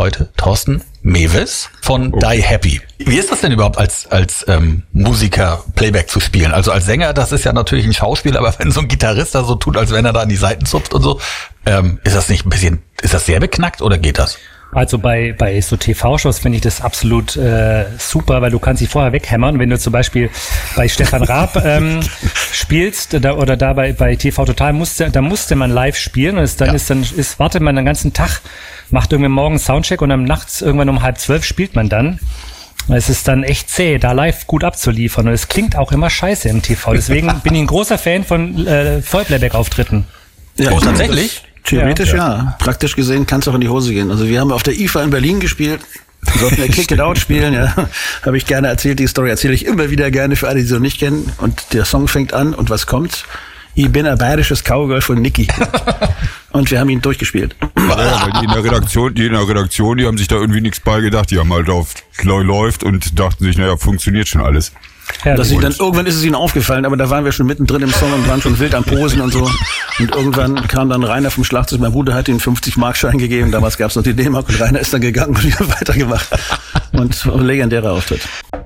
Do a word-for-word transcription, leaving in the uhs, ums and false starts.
heute Thorsten Mewes von oh. Die Happy. Wie ist das denn überhaupt als als ähm, Musiker Playback zu spielen? Also als Sänger, das ist ja natürlich ein Schauspiel, aber wenn so ein Gitarrist da so tut, als wenn er da an die Seiten zupft und so, ähm, ist das nicht ein bisschen, ist das sehr beknackt oder geht das? Also bei bei so T V-Shows finde ich das absolut äh, super, weil du kannst sie vorher weghämmern. Wenn du zum Beispiel bei Stefan Raab ähm, spielst da, oder da bei, bei T V Total, musste, da musste man live spielen und es, dann ja. ist dann ist wartet man den ganzen Tag, macht irgendwie morgens Soundcheck und dann nachts irgendwann um halb zwölf spielt man dann. Es ist dann echt zäh, da live gut abzuliefern und es klingt auch immer scheiße im T V. Deswegen bin ich ein großer Fan von äh, Vollplayback-Auftritten. Ja, oh, tatsächlich? Theoretisch ja. ja. Praktisch gesehen kann es auch in die Hose gehen. Also wir haben auf der I F A in Berlin gespielt. Wir sollten ja Kick It Out spielen, ja. Habe ich gerne erzählt. Die Story erzähle ich immer wieder gerne für alle, die sie noch nicht kennen. Und der Song fängt an und was kommt? Ich bin ein bayerisches Cowgirl von Niki. Und wir haben ihn durchgespielt. Ja, weil die in der Redaktion, die in der Redaktion, die haben sich da irgendwie nichts bei gedacht. Die haben halt auf läuft und dachten sich, naja, funktioniert schon alles. Ja, dass sie dann, irgendwann ist es ihnen aufgefallen, aber da waren wir schon mittendrin im Song und waren schon wild am Posen und so. Und irgendwann kam dann Rainer vom Schlagzeug, mein Bruder hat ihm fünfzig Mark Schein gegeben, damals gab es noch die D-Mark und Rainer ist dann gegangen und wieder weitergemacht. Und ein legendärer Auftritt.